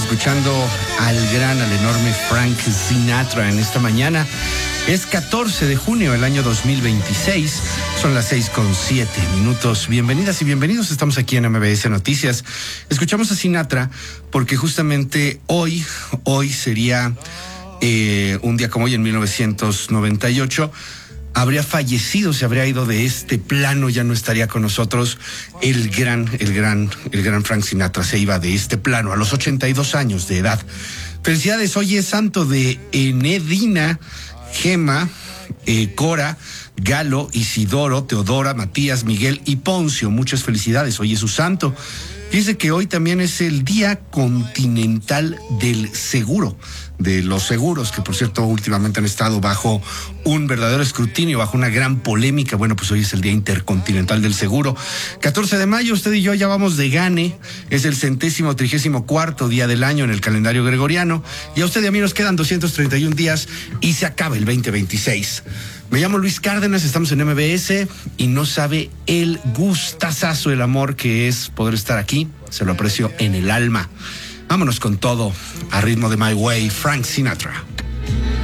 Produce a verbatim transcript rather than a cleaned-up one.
escuchando al gran, al enorme Frank Sinatra en esta mañana. Es catorce de junio del año dos mil veintiséis. Son las seis con siete minutos. Bienvenidas y bienvenidos. Estamos aquí en M B S Noticias. Escuchamos a Sinatra porque justamente hoy, hoy sería eh, un día como hoy en mil novecientos noventa y ocho. Habría fallecido, se habría ido de este plano, ya no estaría con nosotros el gran, el gran, el gran Frank Sinatra. Se iba de este plano a los ochenta y dos años de edad. Felicidades, hoy es santo de Enedina, Gema, eh, Cora, Galo, Isidoro, Teodora, Matías, Miguel y Poncio. Muchas felicidades, hoy es su santo. Dice que hoy también es el Día Continental del Seguro, de los seguros, que por cierto últimamente han estado bajo un verdadero escrutinio, bajo una gran polémica. Bueno, pues hoy es el Día Intercontinental del Seguro. catorce de mayo, usted y yo ya vamos de gane. Es el centésimo trigésimo cuarto día del año en el calendario gregoriano. Y a usted y a mí nos quedan doscientos treinta y un días y se acaba el veinte veintiséis. Me llamo Luis Cárdenas, estamos en M B S y no sabe el gustazazo, el amor que es poder estar aquí. Se lo aprecio en el alma. Vámonos con todo a ritmo de My Way, Frank Sinatra.